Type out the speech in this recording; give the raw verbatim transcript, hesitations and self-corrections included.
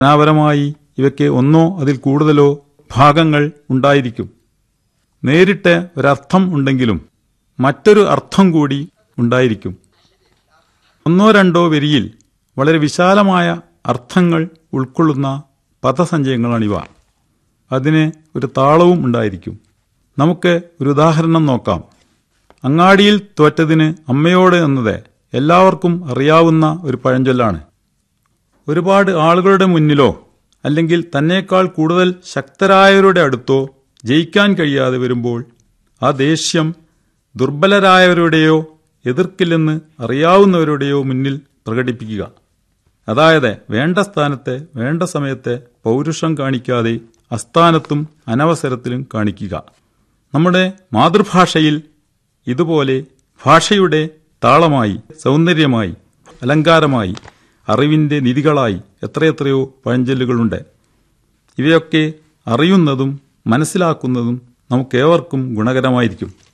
ഘടനാപരമായി ഇവയ്ക്ക് ഒന്നോ അതിൽ കൂടുതലോ ഭാഗങ്ങൾ ഉണ്ടായിരിക്കും. നേരിട്ട് ഒരർത്ഥം ഉണ്ടെങ്കിലും മറ്റൊരു അർത്ഥം കൂടി ഉണ്ടായിരിക്കും. ഒന്നോ രണ്ടോ വരിയിൽ വളരെ വിശാലമായ അർത്ഥങ്ങൾ ഉൾക്കൊള്ളുന്ന പദസഞ്ചയങ്ങളാണിവ. അതിന് ഒരു താളവും ഉണ്ടായിരിക്കും. നമുക്ക് ഒരു ഉദാഹരണം നോക്കാം. അങ്ങാടിയിൽ തോറ്റതിന് അമ്മയോട് എന്നത് എല്ലാവർക്കും അറിയാവുന്ന ഒരു പഴഞ്ചൊല്ലാണ്. ഒരുപാട് ആളുകളുടെ മുന്നിലോ അല്ലെങ്കിൽ തന്നേക്കാൾ കൂടുതൽ ശക്തരായവരുടെ അടുത്തോ ജയിക്കാൻ കഴിയാതെ വരുമ്പോൾ ആ ദേഷ്യം ദുർബലരായവരുടെയോ എതിർക്കില്ലെന്ന് അറിയാവുന്നവരുടെയോ മുന്നിൽ പ്രകടിപ്പിക്കുക. അതായത് വേണ്ട സ്ഥാനത്തെ വേണ്ട സമയത്തെ പൗരുഷം കാണിക്കാതെ അസ്ഥാനത്തും അനവസരത്തിലും കാണിക്കുക. നമ്മുടെ മാതൃഭാഷയിൽ ഇതുപോലെ ഭാഷയുടെ താളമായി, സൗന്ദര്യമായി, അലങ്കാരമായി, അറിവിന്റെ നിധികളായി എത്രയെത്രയോ പഴഞ്ചൊല്ലുകളുണ്ട്. ഇവയൊക്കെ അറിയുന്നതും മനസ്സിലാക്കുന്നതും നമുക്കേവർക്കും ഗുണകരമായിരിക്കും.